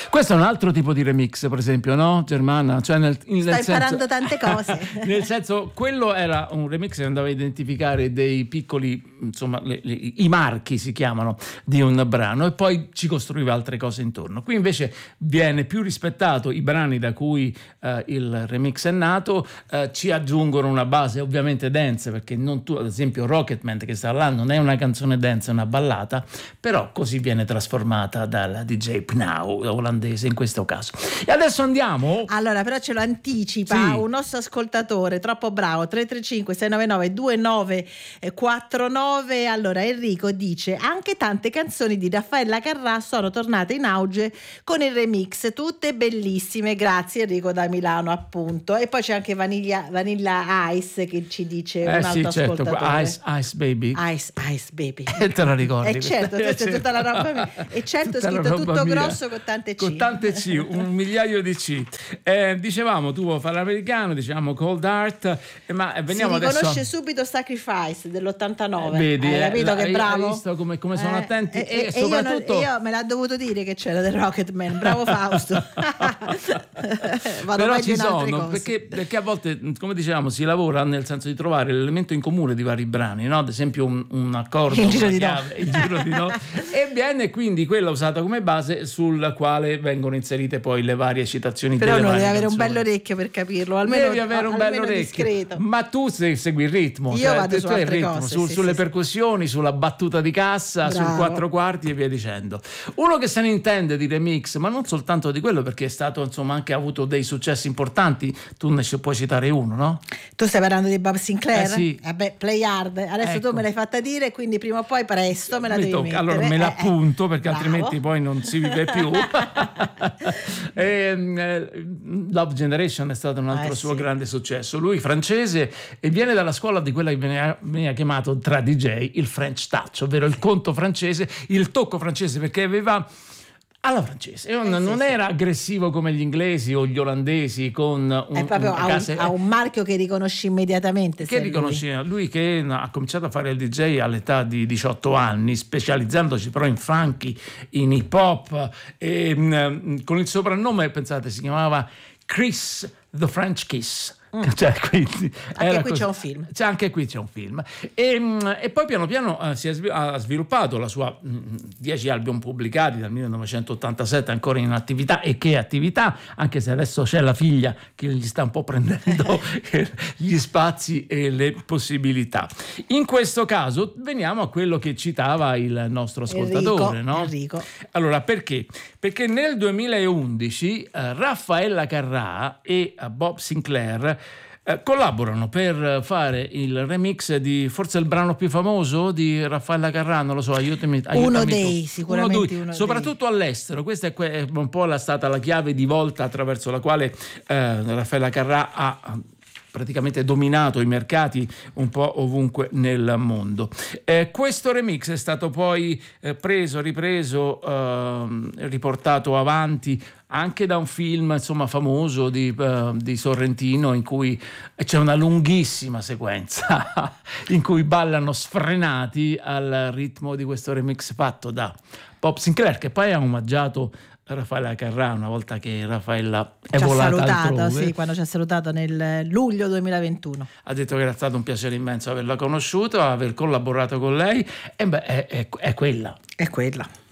Questo è un altro tipo di remix, per esempio, no, Germana? Cioè Stai imparando tante cose. Nel senso, quello era un remix che andava a identificare dei piccoli, insomma, i marchi si chiamano, di un brano, e poi ci costruiva altre cose intorno. Qui invece viene più rispettato i brani da cui il remix è nato, ci aggiungono una base ovviamente dance, perché non tu, ad esempio Rocketman che sta là non è una canzone dance, è una ballata, però così viene trasformata dal DJ Pnau, olandese in questo caso. E adesso andiamo. Allora, però ce lo anticipa un nostro ascoltatore troppo bravo, 335 699 2949. Allora Enrico dice: anche tante canzoni di Raffaella Carrà sono tornate in auge con il remix, tutte bellissime. Grazie Enrico da Milano, appunto. E poi c'è anche Vanilla Ice che ci dice un altro ascoltatore. Ice Baby. Ice Baby. Te la ricordi? E certo, questa è tutta la roba mia. E certo, è scritto tutto mia. Grosso con tante C. Con tante C, 1.000.000 di C. Dicevamo, tu vuoi fare l'americano, dicevamo Cold Heart, ma veniamo si adesso. Riconosce subito Sacrifice dell'89. Vedi, hai capito che bravo? Hai visto come sono attenti? E soprattutto io me l'ha dovuto dire che c'era del Rocketman. Bravo Fausto. Però ci sono, perché a volte, come dicevamo, si lavora nel senso di trovare l'elemento in comune di vari brani, no? Ad esempio un accordo, il giro di chiave, il giro di no, e viene quindi quella usata come base sul quale vengono inserite poi le varie citazioni. Però delle non varie devi avere canzoni. un bello orecchio per capirlo, almeno devi avere un bello orecchio discreto. Ma tu segui il ritmo, io vado su altre ritmo, cose, sulle percussioni, sulla battuta di cassa, bravo. sul 4/4 e via dicendo. Uno che se ne intende di remix, ma non soltanto di quello, perché è stato, insomma, anche ha avuto dei successi importanti. Tu ne puoi citare uno, no? Tu stai parlando di Bob Sinclair? Sì. Vabbè, Play Hard. Adesso ecco. Tu me l'hai fatta dire, quindi prima o poi presto me la devi mettere. Allora me l'appunto, perché bravo. altrimenti poi non si vive più. Love Generation è stato un altro suo grande successo. Lui francese e viene dalla scuola di quella che veniva chiamato tra DJ il French touch, ovvero il conto francese, il tocco francese, perché aveva alla francese, non era aggressivo come gli inglesi o gli olandesi con ha un marchio che riconosci immediatamente. Che riconosceva lui che ha cominciato a fare il DJ all'età di 18 anni, specializzandosi però in funky, in hip hop, e con il soprannome, pensate, si chiamava Chris the French Kiss. Cioè, quindi anche qui c'è un film. Anche qui c'è un film. E poi piano piano ha sviluppato la sua 10 album pubblicati dal 1987, ancora in attività. E che attività, anche se adesso c'è la figlia che gli sta un po' prendendo gli spazi e le possibilità. In questo caso veniamo a quello che citava il nostro ascoltatore, Enrico. Allora, perché? Perché nel 2011 Raffaella Carrà e Bob Sinclair collaborano per fare il remix di forse il brano più famoso di Raffaella Carrà, non lo so, aiutami sicuramente soprattutto all'estero. Questa è un po' stata la chiave di volta attraverso la quale Raffaella Carrà ha praticamente dominato i mercati un po' ovunque nel mondo. Questo remix è stato poi ripreso, riportato avanti anche da un film, insomma, famoso di Sorrentino, in cui c'è una lunghissima sequenza in cui ballano sfrenati al ritmo di questo remix fatto da Bob Sinclair, che poi ha omaggiato Raffaella Carrà una volta che Raffaella è volata altrove. Sì, quando ci ha salutato nel luglio 2021. Ha detto che era stato un piacere immenso averla conosciuta, aver collaborato con lei, e è quella. È quella.